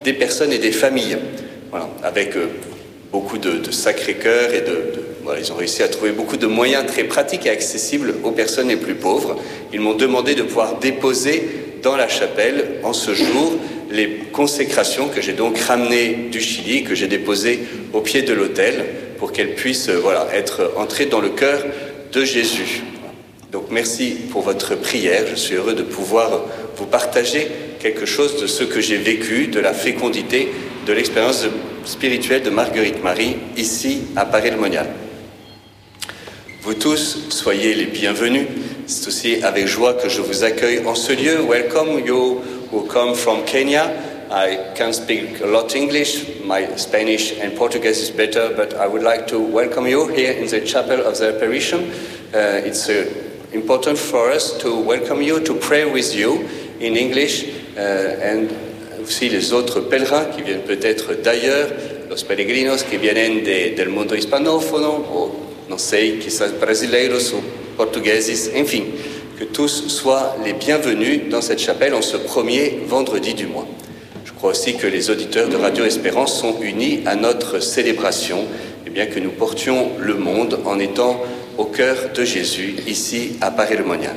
des personnes et des familles. Voilà, avec beaucoup de Sacré-Cœur et voilà, ils ont réussi à trouver beaucoup de moyens très pratiques et accessibles aux personnes les plus pauvres. Ils m'ont demandé de pouvoir déposer dans la chapelle, en ce jour, les consécrations que j'ai donc ramenées du Chili, que j'ai déposées au pied de l'autel, pour qu'elles puissent être entrées dans le cœur de Jésus. Donc merci pour votre prière. Je suis heureux de pouvoir vous partager quelque chose de ce que j'ai vécu, de la fécondité, de l'expérience spirituelle de Marguerite Marie, ici à Paray-le-Monial. Vous tous, soyez les bienvenus. C'est aussi avec joie que je vous accueille en ce lieu. Welcome, you who come from Kenya. I can't speak a lot English. My Spanish and Portuguese is better, but I would like to welcome you here in the chapel of the apparition. It's important for us to welcome you, to pray with you in English, and aussi les autres pèlerins qui viennent peut-être d'ailleurs, los peregrinos que vienen del mundo hispanófono, o no sé, quizás brasileiros ou portugueses, enfin, que tous soient les bienvenus dans cette chapelle en ce premier vendredi du mois. Je crois aussi que les auditeurs de Radio Espérance sont unis à notre célébration, et bien que nous portions le monde en étant au cœur de Jésus, ici à Paray-le-Monial.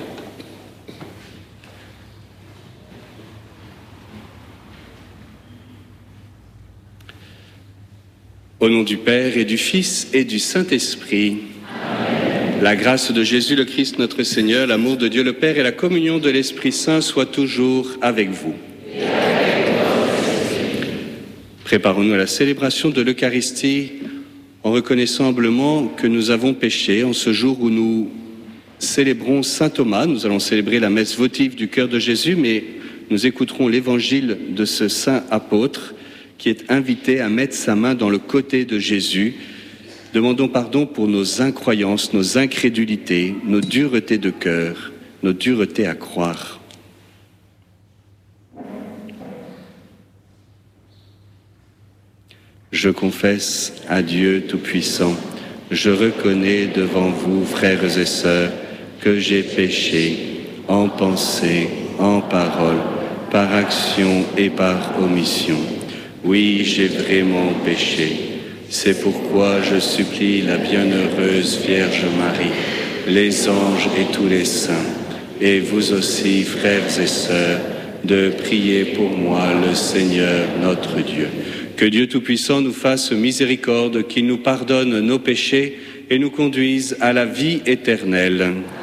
Au nom du Père et du Fils et du Saint-Esprit, amen. La grâce de Jésus le Christ notre Seigneur, l'amour de Dieu le Père et la communion de l'Esprit Saint soient toujours avec vous. Préparons-nous à la célébration de l'Eucharistie en reconnaissant humblement que nous avons péché en ce jour où nous célébrons Saint Thomas. Nous allons célébrer la messe votive du cœur de Jésus, mais nous écouterons l'évangile de ce saint apôtre qui est invité à mettre sa main dans le côté de Jésus. Demandons pardon pour nos incroyances, nos incrédulités, nos duretés de cœur, nos duretés à croire. Je confesse à Dieu Tout-Puissant, je reconnais devant vous, frères et sœurs, que j'ai péché en pensée, en parole, par action et par omission. Oui, j'ai vraiment péché. C'est pourquoi je supplie la bienheureuse Vierge Marie, les anges et tous les saints, et vous aussi, frères et sœurs, de prier pour moi le Seigneur notre Dieu. Que Dieu Tout-Puissant nous fasse miséricorde, qu'il nous pardonne nos péchés et nous conduise à la vie éternelle.